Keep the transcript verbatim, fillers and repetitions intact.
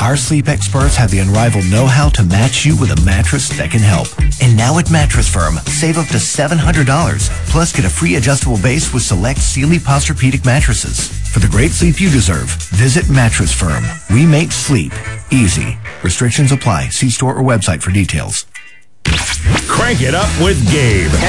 Our sleep experts have the unrivaled know-how to match you with a mattress that can help. And now at Mattress Firm, save up to seven hundred dollars. Plus, get a free adjustable base with select Sealy Posturepedic mattresses. For the great sleep you deserve, visit Mattress Firm. We make sleep easy. Restrictions apply. See store or website for details. Crank it up with Gabe.